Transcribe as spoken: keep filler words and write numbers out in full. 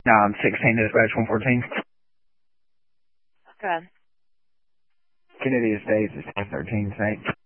nine sixteen, dispatch one fourteen. Go ahead. Kennedy Estates is ten thirteen, thanks.